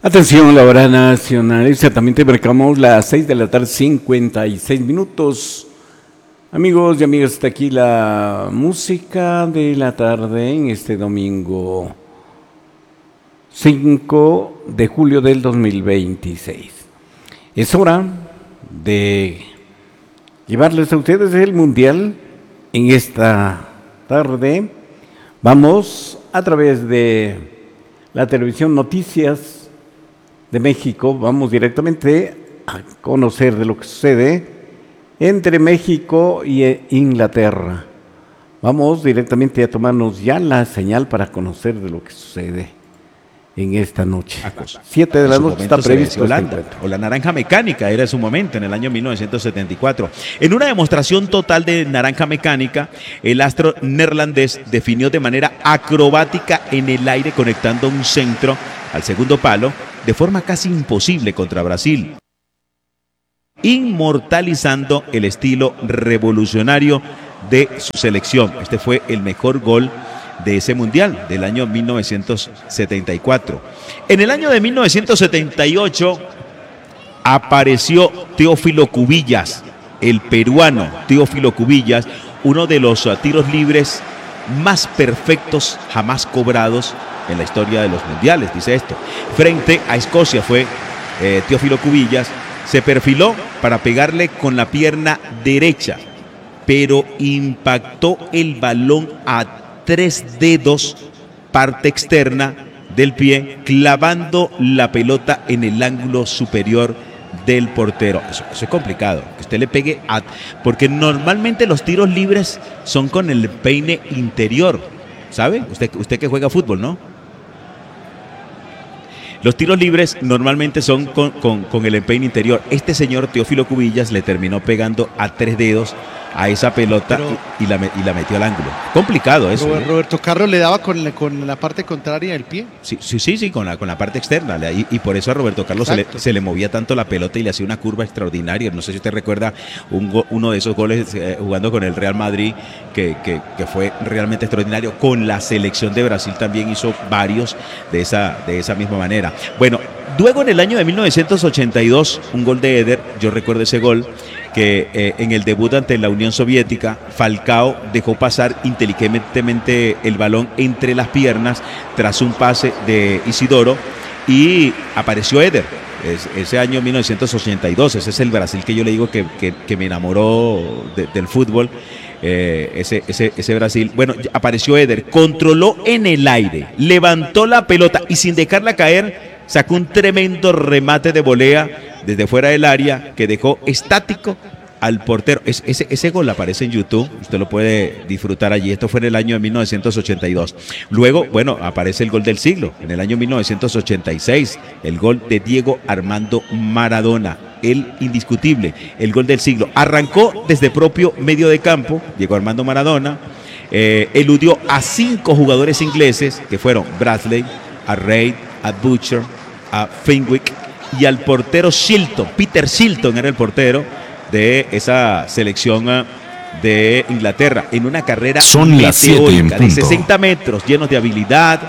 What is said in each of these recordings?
Atención, la hora nacional, exactamente marcamos las 6 de la tarde, 56 minutos. Amigos y amigas, hasta aquí la música de la tarde en este domingo 5 de julio del 2026. Es hora de llevarles a ustedes el Mundial en esta tarde. Vamos a través de la televisión Noticias de México, vamos directamente a conocer de lo que sucede entre México y Inglaterra. Vamos directamente a tomarnos ya la señal para conocer de lo que sucede en esta noche. 7 de la noche está previsto Holanda, o la naranja mecánica era su momento en el año 1974. En una demostración total de naranja mecánica, el astro neerlandés definió de manera acrobática en el aire conectando un centro al segundo palo de forma casi imposible contra Brasil, inmortalizando el estilo revolucionario de su selección. Este fue el mejor gol de ese mundial del año 1974. En el año de 1978 apareció Teófilo Cubillas, el peruano Teófilo Cubillas, uno de los tiros libres más perfectos jamás cobrados en la historia de los mundiales, dice esto. Frente a Escocia fue Teófilo Cubillas, se perfiló para pegarle con la pierna derecha, pero impactó el balón a 3 dedos, parte externa del pie, clavando la pelota en el ángulo superior del portero. Eso es complicado, que usted le pegue porque normalmente los tiros libres son con el peine interior, ¿sabe? Usted que juega fútbol, ¿no? Los tiros libres normalmente son con el empeine interior. Este señor Teófilo Cubillas le terminó pegando a 3 dedos a esa pelota y la metió al ángulo. Complicado eso. Roberto Carlos le daba con la parte contraria del pie. Sí, con la parte externa. Y por eso a Roberto Carlos se le movía tanto la pelota y le hacía una curva extraordinaria. No sé si usted recuerda uno de esos goles jugando con el Real Madrid que fue realmente extraordinario. Con la selección de Brasil también hizo varios de esa misma manera. Bueno, luego en el año de 1982, un gol de Eder, yo recuerdo ese gol, que en el debut ante la Unión Soviética, Falcao dejó pasar inteligentemente el balón entre las piernas tras un pase de Isidoro y apareció Eder. Ese año 1982, ese es el Brasil que yo le digo que me enamoró del fútbol. Ese Brasil, bueno, apareció Eder, controló en el aire, levantó la pelota y sin dejarla caer, sacó un tremendo remate de volea desde fuera del área que dejó estático al portero. Ese gol aparece en YouTube, usted lo puede disfrutar allí. Esto fue en el año de 1982. Luego, bueno, aparece el gol del siglo, en el año 1986, el gol de Diego Armando Maradona, el indiscutible, el gol del siglo. Arrancó desde propio medio de campo, Diego Armando Maradona, eludió a 5 jugadores ingleses, que fueron Bradley, a Reid, a Butcher, a Fenwick y al portero Shilton. Peter Shilton era el portero de esa selección de Inglaterra, en una carrera meteórica de 60 metros, llenos de habilidad,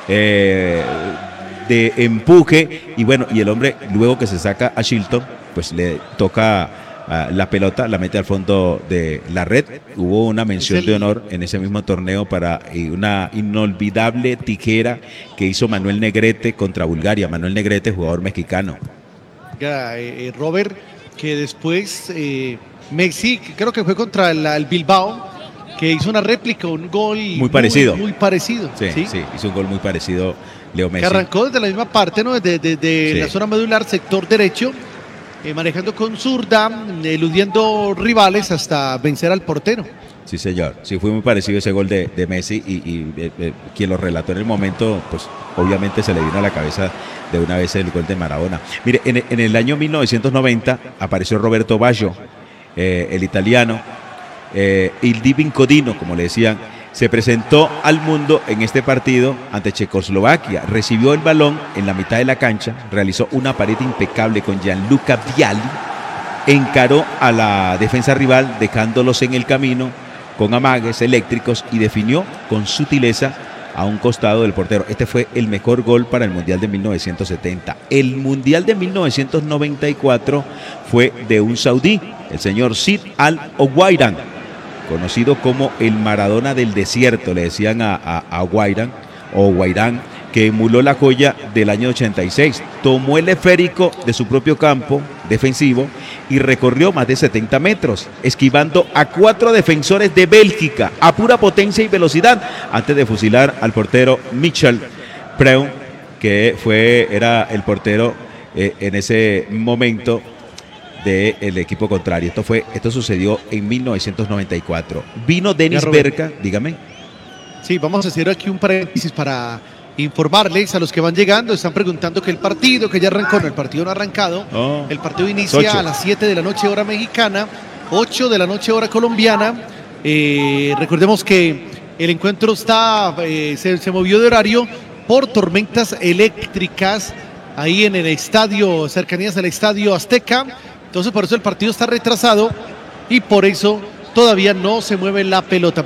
de empuje, y bueno, y el hombre, luego que se saca a Shilton, pues le toca la pelota, la mete al fondo de la red. Hubo una mención de honor en ese mismo torneo para una inolvidable tijera que hizo Manuel Negrete contra Bulgaria. Manuel Negrete, jugador mexicano. Robert, que después Messi, creo que fue contra el Bilbao, que hizo una réplica, un gol muy parecido. Muy parecido. Sí, hizo un gol muy parecido Leo Messi. Que arrancó desde la misma parte, ¿no? Desde la zona medular, sector derecho, manejando con zurda, eludiendo rivales hasta vencer al portero. Sí, señor. Sí, fue muy parecido ese gol de Messi y quien lo relató en el momento, pues obviamente se le vino a la cabeza de una vez el gol de Maradona. Mire, en el año 1990 apareció Roberto Baggio, el italiano, il Divin Codino, como le decían. Se presentó al mundo en este partido ante Checoslovaquia, recibió el balón en la mitad de la cancha, realizó una pared impecable con Gianluca Vialli, encaró a la defensa rival dejándolos en el camino con amagues eléctricos y definió con sutileza a un costado del portero. Este fue el mejor gol para el Mundial de 1970. El Mundial de 1994 fue de un saudí, el señor Sid Al-Owairan, conocido como el Maradona del desierto, le decían a Owairan, que emuló la joya del año 86. Tomó el esférico de su propio campo defensivo y recorrió más de 70 metros, esquivando a 4 defensores de Bélgica a pura potencia y velocidad, antes de fusilar al portero Michel Preux, que era el portero en ese momento del equipo contrario. Esto sucedió en 1994. Vino Dennis Bergkamp, dígame. Sí, vamos a hacer aquí un paréntesis para informarles a los que van llegando. Están preguntando que el partido que ya arrancó, no, el partido no ha arrancado. El partido inicia a las 7 de la noche hora mexicana, 8 de la noche hora colombiana. Recordemos que el encuentro se movió de horario por tormentas eléctricas ahí en el estadio, cercanías al estadio Azteca. Entonces por eso el partido está retrasado y por eso todavía no se mueve la pelota.